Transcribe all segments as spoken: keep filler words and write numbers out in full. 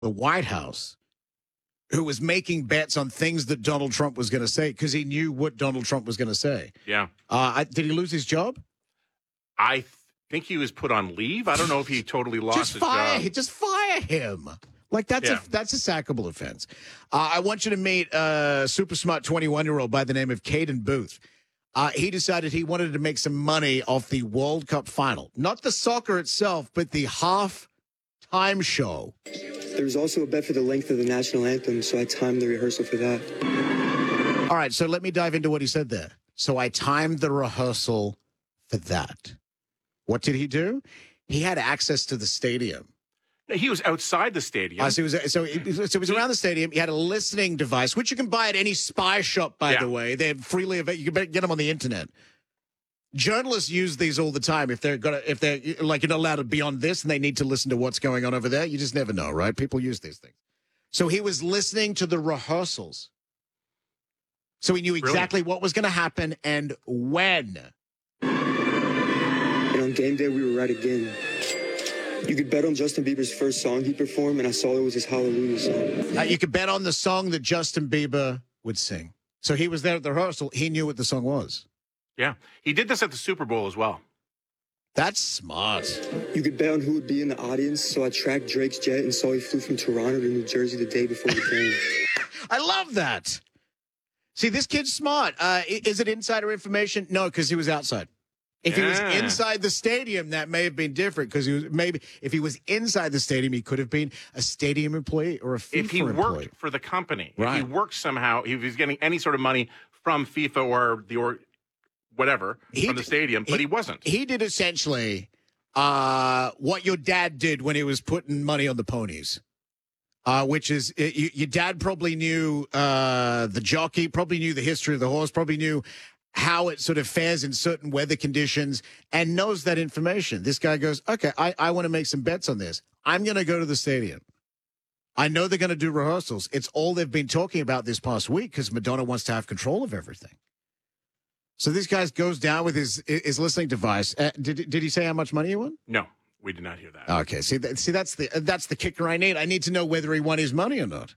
the White House who was making bets on things that Donald Trump was going to say because he knew what Donald Trump was going to say. Yeah. Uh, I, did he lose his job? I th- think he was put on leave. I don't know if he totally lost just his fire, job. Just fire him. Like, that's Yeah. a that's a sackable offense. Uh, I want you to meet a super smart twenty-one-year-old by the name of Caden Booth. Uh, he decided he wanted to make some money off the World Cup final. Not the soccer itself, but the half-time show. There was also a bet for the length of the national anthem, so I timed the rehearsal for that. All right, so let me dive into what he said there. So I timed the rehearsal for that. What did he do? He had access to the stadium. He was outside the stadium. Uh, so, he was, so, he, so he was around the stadium. He had a listening device, which you can buy at any spy shop, by Yeah. the way. They're freely available. You can get them on the internet. Journalists use these all the time. If they're got, if they're like you're not allowed to be on this, and they need to listen to what's going on over there, you just never know, right? People use these things. So he was listening to the rehearsals. So he knew exactly Brilliant. what was going to happen and when. And on game day, we were right again. You could bet on Justin Bieber's first song he performed, and I saw it was his Hallelujah song. Uh, you could bet on the song that Justin Bieber would sing. So he was there at the rehearsal. He knew what the song was. Yeah. He did this at the Super Bowl as well. That's smart. You could bet on who would be in the audience, so I tracked Drake's jet and saw he flew from Toronto to New Jersey the day before the game. I love that. See, this kid's smart. Uh, i- is it insider information? No, because he was outside. If he was Yeah. inside the stadium, that may have been different. Because he was maybe if he was inside the stadium, he could have been a stadium employee or a FIFA If he employee. worked for the company, if Right. he worked somehow, if he was getting any sort of money from FIFA or the or whatever He from the d- stadium, but he wasn't. He did essentially uh, what your dad did when he was putting money on the ponies. Uh, which is, uh, you, your dad probably knew uh, the jockey, probably knew the history of the horse, probably knew how it sort of fares in certain weather conditions and knows that information. This guy goes, okay, I, I want to make some bets on this. I'm going to go to the stadium. I know they're going to do rehearsals. It's all they've been talking about this past week because Madonna wants to have control of everything. So this guy goes down with his his listening device. Uh, did did he say how much money he won? No, we did not hear that. Okay, see that, see that's the that's the kicker I need. I need to know whether he won his money or not.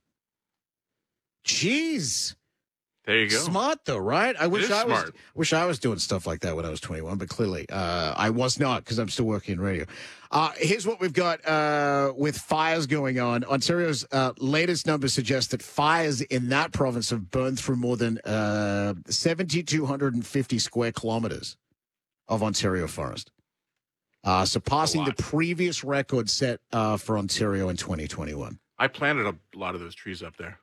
Jeez. There you go. Smart though, right? I wish is I was smart. wish I was doing stuff like that when I was twenty-one, but clearly uh, I was not because I'm still working in radio. Uh, here's what we've got uh, with fires going on. Ontario's uh, latest numbers suggest that fires in that province have burned through more than uh, seven thousand two hundred fifty square kilometers of Ontario forest, uh, surpassing the lot. previous record set uh, for Ontario in twenty twenty-one. I planted a lot of those trees up there.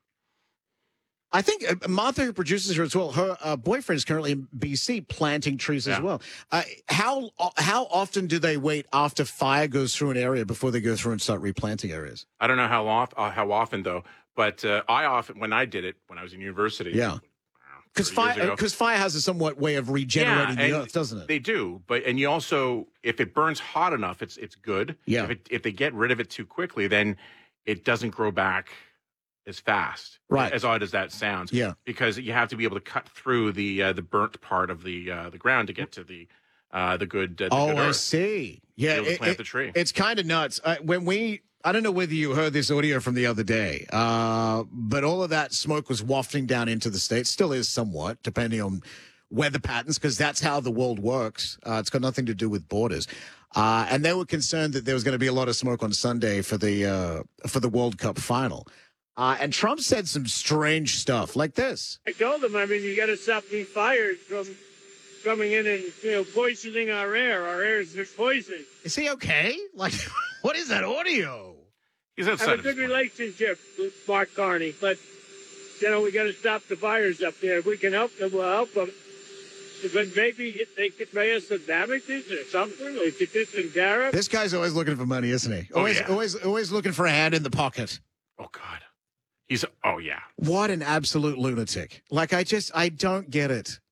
I think uh, Martha, who produces her as well, her uh, boyfriend is currently in B C planting trees as Yeah. well. Uh, how how often do they wait after fire goes through an area before they go through and start replanting areas? I don't know how off, uh, how often though, but uh, I often when I did it when I was in university. Yeah. Because thirty years fire, ago. because fire has a somewhat way of regenerating Yeah, the and earth, doesn't it? They do, but and you also, if it burns hot enough, it's it's good. Yeah. If it, if they get rid of it too quickly, then it doesn't grow back as fast. Right. As odd as that sounds. Yeah. Because you have to be able to cut through the uh, the burnt part of the uh, the ground to get to the uh, the good. Uh, the oh, good I earth. see. Yeah, able to it- plant it- the tree. It's kind of nuts. Uh, when we, I don't know whether you heard this audio from the other day, uh, but all of that smoke was wafting down into the States. Still is somewhat, depending on weather patterns, because that's how the world works. Uh, it's got nothing to do with borders. Uh, and they were concerned that there was going to be a lot of smoke on Sunday for the uh, for the World Cup final. Uh, and Trump said some strange stuff like this. I told them, I mean, you got to stop these fires from coming in and, you know, poisoning our air. Our air is poison. Is he okay? Like, what is that audio? He's I outside. have a of good his mind. relationship with Mark Carney, but, you know, we got to stop the fires up there. If we can help them, we'll help them. But maybe they could pay us some damages or something, or get this in tariff. This guy's always looking for money, isn't he? Oh, Always, yeah. always, always looking for a hand in the pocket. Oh God. He's oh yeah. What an absolute lunatic. Like, I just, I don't get it.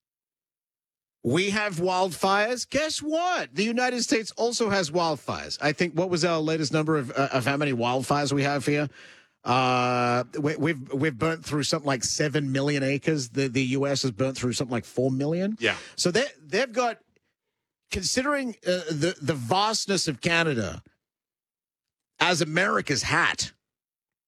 We have wildfires. Guess what? The United States also has wildfires. I think, what was our latest number of, uh, of how many wildfires we have here? Uh, we, we've, we've burnt through something like seven million acres. The, the U S has burnt through something like four million. Yeah. So they, they've got, considering uh, the, the vastness of Canada as America's hat,